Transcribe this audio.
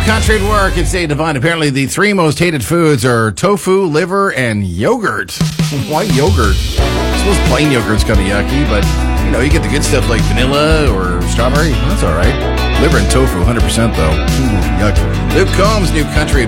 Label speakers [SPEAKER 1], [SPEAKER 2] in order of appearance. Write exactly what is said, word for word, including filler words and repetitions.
[SPEAKER 1] country at work. It's Dave Devine. Apparently, the three most hated foods are tofu, liver, and yogurt. Why yogurt? I suppose plain yogurt's kind of yucky, but, you know, you get the good stuff like vanilla or strawberry. That's all right. Liver and tofu, one hundred percent, though. Ooh, yuck. Luke Combs, new country